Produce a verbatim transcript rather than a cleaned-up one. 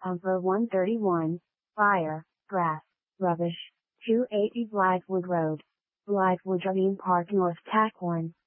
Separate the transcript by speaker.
Speaker 1: Umber one thirty-one, Fire, Grass, Rubbish, two eighty Blythewood Road, Blythewood Green Park North Tack one.